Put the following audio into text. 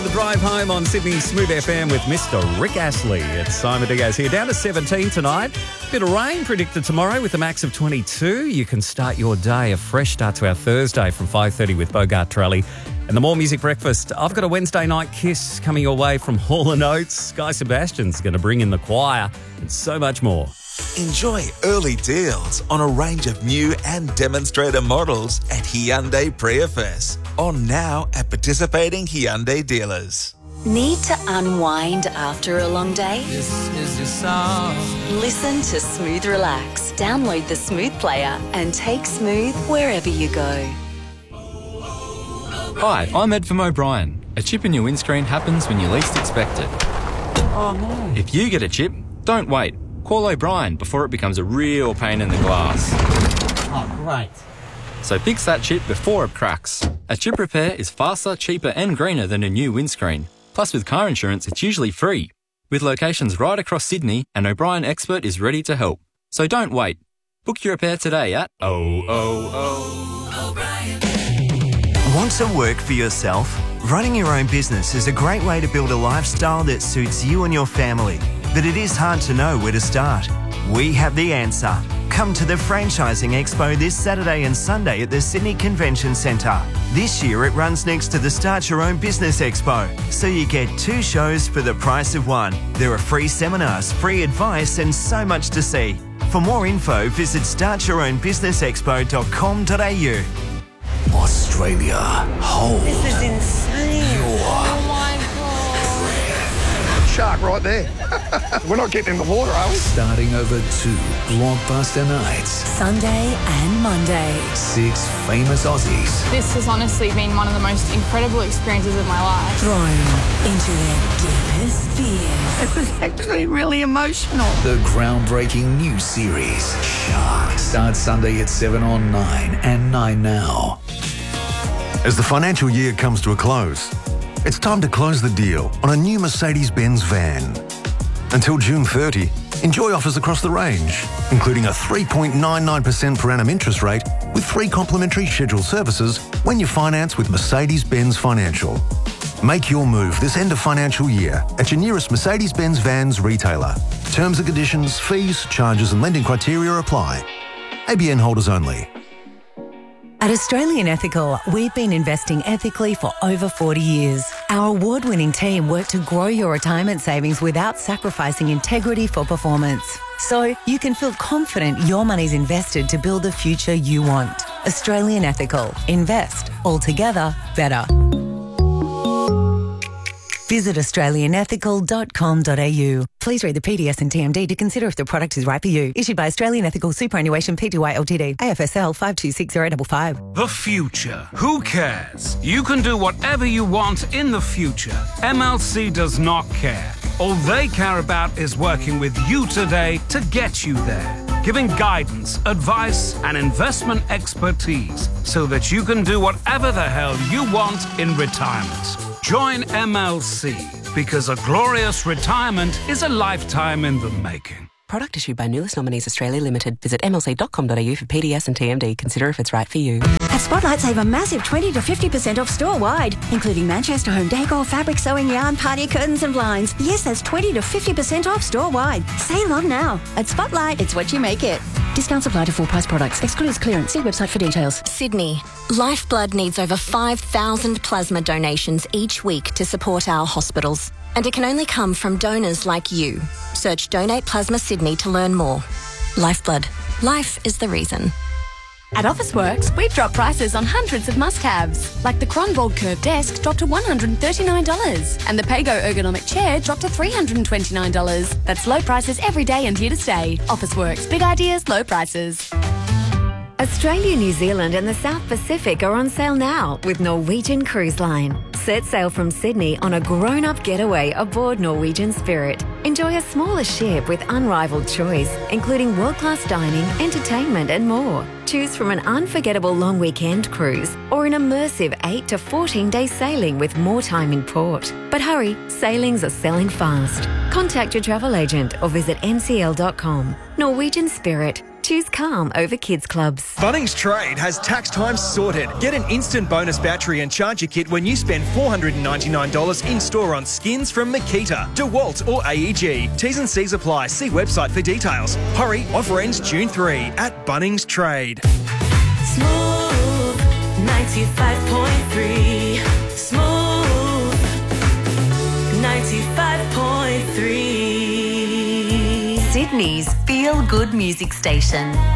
for the drive home on Sydney's Smooth FM with Mr. Rick Astley. It's Simon Diaz here. Down to 17 tonight. Bit of rain predicted tomorrow with a max of 22. You can start your day, a fresh start to our Thursday from 5:30 with Bogart Trelli. And the More Music Breakfast. I've got a Wednesday night kiss coming your way from Hall & Oates. Guy Sebastian's going to bring in the choir and so much more. Enjoy early deals on a range of new and demonstrator models at Hyundai Prius. On now at participating Hyundai dealers. Need to unwind after a long day? This is your song. Listen to Smooth Relax. Download the Smooth player and take Smooth wherever you go. Hi, I'm Ed from O'Brien. A chip in your windscreen happens when you least expect it. Oh no. If you get a chip, don't wait. Call O'Brien before it becomes a real pain in the glass. Oh, great. So fix that chip before it cracks. A chip repair is faster, cheaper and greener than a new windscreen. Plus with car insurance, it's usually free. With locations right across Sydney, an O'Brien expert is ready to help. So don't wait. Book your repair today at O'Brien. Want to work for yourself? Running your own business is a great way to build a lifestyle that suits you and your family. But it is hard to know where to start. We have the answer. Come to the Franchising Expo this Saturday and Sunday at the Sydney Convention Centre. This year it runs next to the Start Your Own Business Expo, so you get 2 shows for the price of 1. There are free seminars, free advice and so much to see. For more info, visit startyourownbusinessexpo.com.au. Australia holds. This is insane. Oh my God. Shark right there. We're not getting in the water, are we? Starting over 2 blockbuster nights. Sunday and Monday. 6 famous Aussies. This has honestly been one of the most incredible experiences of my life. Thrown into their deepest fears. It was actually really emotional. The groundbreaking new series, Shark, starts Sunday at 7 on 9 and 9 now. As the financial year comes to a close, it's time to close the deal on a new Mercedes-Benz van. Until June 30, enjoy offers across the range, including a 3.99% per annum interest rate with 3 complimentary scheduled services when you finance with Mercedes-Benz Financial. Make your move this end of financial year at your nearest Mercedes-Benz Vans retailer. Terms and conditions, fees, charges and lending criteria apply. ABN holders only. At Australian Ethical, we've been investing ethically for over 40 years. Our award-winning team work to grow your retirement savings without sacrificing integrity for performance. So you can feel confident your money's invested to build the future you want. Australian Ethical. Invest. Altogether better. Visit australianethical.com.au. Please read the PDS and TMD to consider if the product is right for you. Issued by Australian Ethical Superannuation Pty Ltd. AFSL 526055. The future. Who cares? You can do whatever you want in the future. MLC does not care. All they care about is working with you today to get you there. Giving guidance, advice and investment expertise so that you can do whatever the hell you want in retirement. Join MLC because a glorious retirement is a lifetime in the making. Product issued by Nulis Nominees Australia Limited. Visit mlc.com.au for PDS and TMD. Consider if it's right for you. At Spotlight, save a massive 20 to 50% off store-wide, including Manchester home decor, fabric, sewing yarn, party curtains and blinds. Yes, that's 20 to 50% off store-wide. Save on now. At Spotlight, it's what you make it. Discounts apply to full-price products. Excludes clearance. See website for details. Sydney. Lifeblood needs over 5,000 plasma donations each week to support our hospitals. And it can only come from donors like you. Search Donate Plasma Sydney to learn more. Lifeblood. Life is the reason. At Officeworks, we've dropped prices on hundreds of must-haves, like the Kronborg Curve Desk dropped to $139, and the Pago Ergonomic Chair dropped to $329. That's low prices every day and here to stay. Officeworks, big ideas, low prices. Australia, New Zealand and the South Pacific are on sale now with Norwegian Cruise Line. Set sail from Sydney on a grown-up getaway aboard Norwegian Spirit. Enjoy a smaller ship with unrivaled choice, including world-class dining, entertainment and more. Choose from an unforgettable long weekend cruise or an immersive 8 to 14-day sailing with more time in port. But hurry, sailings are selling fast. Contact your travel agent or visit ncl.com. Norwegian Spirit. Choose calm over kids clubs. Bunnings Trade has tax time sorted. Get an instant bonus battery and charger kit when you spend $499 in-store on skins from Makita, DeWalt or AEG. T's and C's apply. See website for details. Hurry, offer ends June 3 at Bunnings Trade. Smooth 95.3. Smooth 95.3. Sydney's feel-good music station.